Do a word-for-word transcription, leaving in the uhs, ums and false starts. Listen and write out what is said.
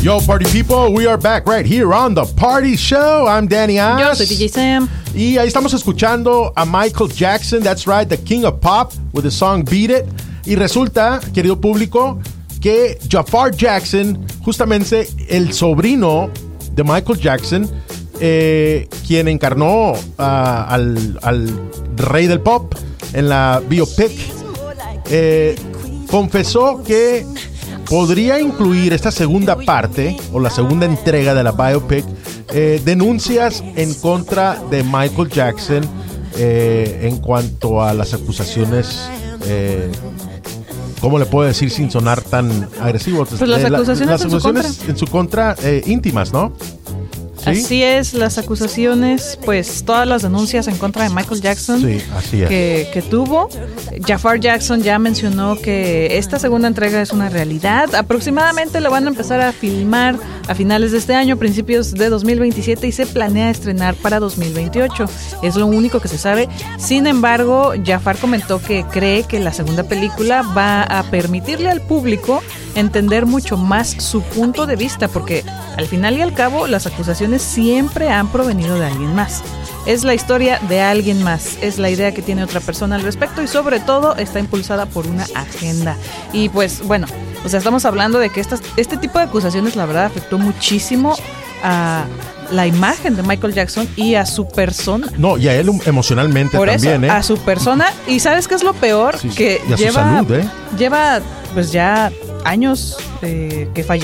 Yo, party people, we are back right here on The Party Show. I'm Danny Oz. Yo soy D J Sam. Y ahí estamos escuchando a Michael Jackson, that's right, the king of pop, with the song Beat It. Y resulta, querido público, que Jafar Jackson, justamente el sobrino de Michael Jackson, eh, quien encarnó uh, al, al rey del pop en la biopic, eh, confesó que podría incluir esta segunda parte o la segunda entrega de la biopic eh, denuncias en contra de Michael Jackson eh, en cuanto a las acusaciones, eh, ¿cómo le puedo decir sin sonar tan agresivo? Pues las eh, acusaciones, la, las acusaciones en su contra, en su contra eh, íntimas, ¿no? ¿Sí? Así es, las acusaciones, pues todas las denuncias en contra de Michael Jackson Sí, así es. que, que tuvo. Jafar Jackson ya mencionó que esta segunda entrega es una realidad. Aproximadamente lo van a empezar a filmar a finales de este año, principios de dos mil veintisiete, y se planea estrenar para dos mil veintiocho. Es lo único que se sabe. Sin embargo, Jafar comentó que cree que la segunda película va a permitirle al público entender mucho más su punto de vista, porque al final y al cabo las acusaciones siempre han provenido de alguien más. Es la historia de alguien más, es la idea que tiene otra persona al respecto y sobre todo está impulsada por una agenda. Y pues bueno, o sea, estamos hablando de que estas, este tipo de acusaciones la verdad afectó muchísimo a la imagen de Michael Jackson y a su persona. No, y a él emocionalmente por también, eso, ¿eh? a su persona. Y ¿sabes qué es lo peor? Sí, que y a su lleva, salud, ¿eh? lleva pues ya años eh, que falleció.